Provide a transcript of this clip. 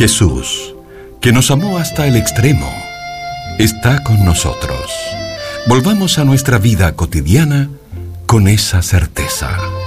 Jesús, que nos amó hasta el extremo, está con nosotros. Volvamos a nuestra vida cotidiana con esa certeza.